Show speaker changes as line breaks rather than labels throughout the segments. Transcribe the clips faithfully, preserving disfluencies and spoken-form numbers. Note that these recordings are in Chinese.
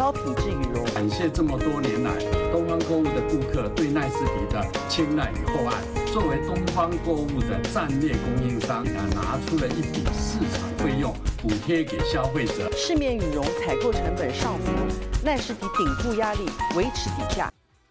高品质羽绒。
感谢这么多年来东方购物的顾客对奈斯迪的青睐与厚爱。作为东方购物的战略供应商，啊，拿出了一笔市场费用补贴给消费者。
市面羽绒采购成本上浮，奈斯迪顶住压力，维持底价。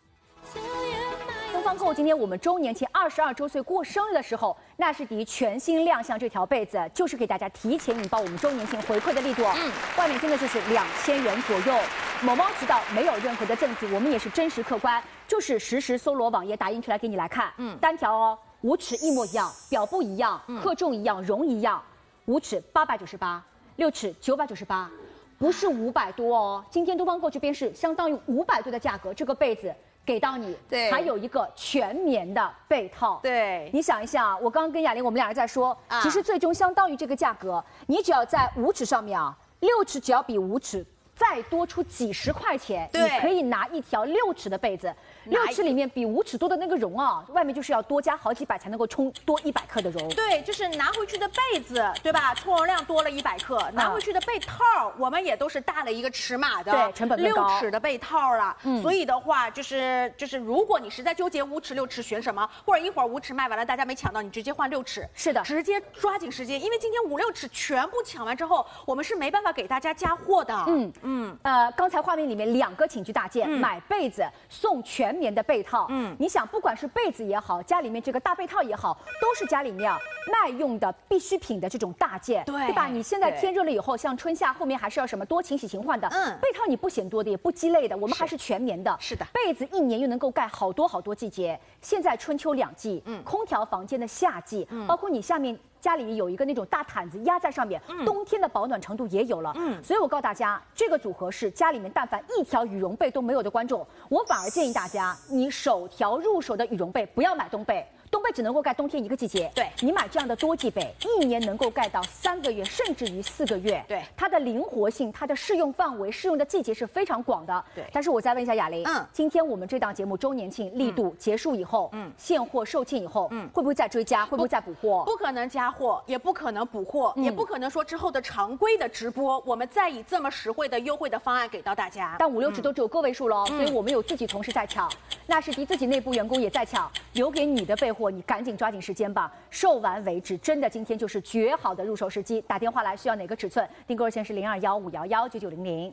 东方购今天我们周年庆二十二周岁过生日的时候，奈斯迪全新亮相这条被子，就是给大家提前引爆我们周年庆回馈的力度。嗯，外面真的就是两千元左右。某猫知道没有任何的赠品，我们也是真实客观，就是实时搜罗网页打印出来给你来看。嗯，单条哦，五尺一模一样，表布一样，克重一样，绒一样。五尺八百九十八，六尺九百九十八，不是五百多哦。今天东方购这边是相当于五百多的价格，这个被子。 给到你，
对，
还有一个全棉的被套，
对，
你想一下，我刚刚跟雅玲我们俩人在说，啊、其实最终相当于这个价格，你只要在五尺上面啊，六尺只要比五尺再多出几十块钱，你可以拿一条六尺的被子。 六尺里面比五尺多的那个绒啊，外面就是要多加好几百才能够充多一百克的绒。
对，就是拿回去的被子，对吧？充绒量多了一百克，拿回去的被套，我们也都是大了一个尺码的，
对，成本更高。
六尺的被套了，嗯，所以的话就是就是，如果你实在纠结五尺六尺选什么，或者一会儿五尺卖完了大家没抢到，你直接换六尺。
是的，
直接抓紧时间，因为今天五六尺全部抢完之后，我们是没办法给大家加货的。嗯
嗯，呃，刚才画面里面两个寝具大件，嗯、买被子送全棉的被套。 嗯，你想，不管是被子也好，家里面这个大被套也好，都是家里面耐用的必需品的这种大件，对对吧？你现在天热了以后，像春夏后面还是要什么多勤洗勤换的，嗯，被套你不嫌多的，也不鸡肋的，我们还是全棉的，
是的，
被子一年又能够盖好多好多季节。现在春秋两季，嗯，空调房间的夏季，嗯，包括你下面。 家里有一个那种大毯子压在上面，嗯、冬天的保暖程度也有了。嗯，所以我告诉大家，这个组合是家里面但凡一条羽绒被都没有的观众，我反而建议大家，你首条入手的羽绒被不要买冬被。 冬被只能够盖冬天一个季节，对你买这样的多季被，一年能够盖到三个月，甚至于四个月。对它的灵活性、它的适用范围、适用的季节是非常广的。对，但是我再问一下雅玲，嗯，今天我们这档节目周年庆力度结束以后，嗯，现货售罄以后，嗯，会不会再追加？会不会再补货？
不可能加货，也不可能补货，嗯、也不可能说之后的常规的直播，我们再以这么实惠的优惠的方案给到大家。
但五六尺都只有个位数喽，嗯、所以我们有自己同事在抢，纳士迪自己内部员工也在抢，留给你的备货，你赶紧抓紧时间吧，售完为止。真的，今天就是绝好的入手时机。打电话来需要哪个尺寸？订购热线是零二幺五幺幺九九零零。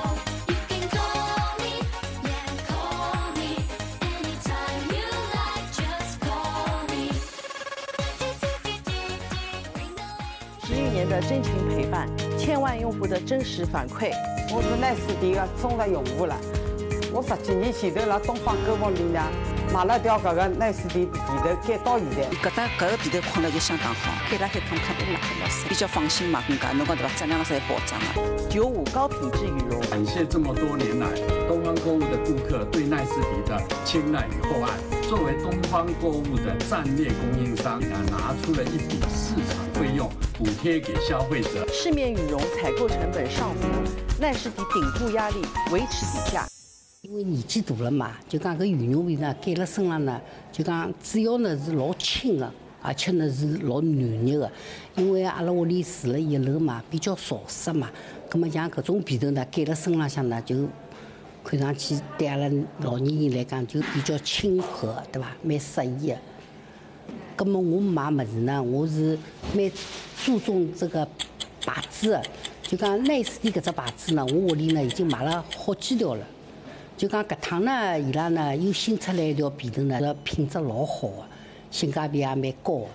十余年的真情陪伴，千万用户的真实反馈。
我是奈斯迪的忠实用户了。我十几年前头辣东方购物里呢。 买了条搿个奈斯迪被头盖到现在，
搿搭搿个被头困了就相当好，盖了海看看都老实，比较放心嘛，更加侬讲对伐？质量是保障的。
九五高品质羽绒。
感谢这么多年来东方购物的顾客对奈斯迪的青睐与厚爱。作为东方购物的战略供应商，啊，拿出了一笔市场费用补贴给消费者。
市面羽绒采购成本上浮，奈斯迪顶住压力，维持底价。
因为年纪大了嘛，就讲搿羽绒被呢盖辣身上呢，就讲主要呢是老轻的，而且呢是老暖热的。因为阿拉屋里住了一楼嘛，比较潮湿嘛，葛么像搿种被头呢盖辣身浪向呢，就看上去对阿拉老年人来讲就比较亲和，对伐？蛮适宜的。葛么我买物事呢，我是蛮注重这个牌子的，就讲奈斯迪搿只牌子呢，我屋里呢已经买了好几条了。 就讲搿趟呢，伊拉呢又新出来一条被头呢，品质老好的，性价比也蛮高的。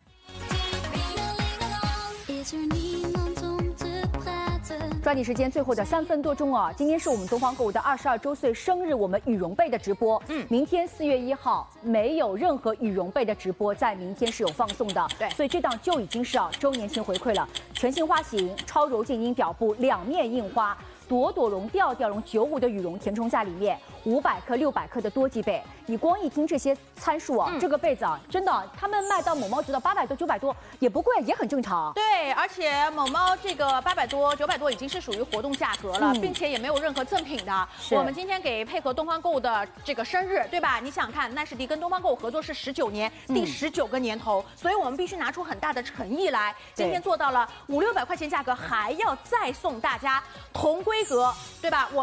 抓紧时间，最后的三分多钟啊！今天是我们东方购物的二十二周岁生日，我们羽绒被的直播。嗯，明天四月一号没有任何羽绒被的直播，在明天是有放送的。对，所以这档就已经是啊周年庆回馈了，全新花型超柔静音表布，两面印花。 朵朵绒、调调绒、九五的羽绒填充在里面，五百克、六百克的多季被，你光一听这些参数啊，嗯、这个被子啊，真的，他们卖到某猫直到八百多、九百多，也不贵，也很正常。
对，而且某猫这个八百多、九百多已经是属于活动价格了，嗯、并且也没有任何赠品的。我们今天给配合东方购物的这个生日，对吧？你想看，奈士迪跟东方购物合作是十九年，第十九个年头，嗯、所以我们必须拿出很大的诚意来。今天做到了五六百块钱价格，还要再送大家同规格，对吧？我。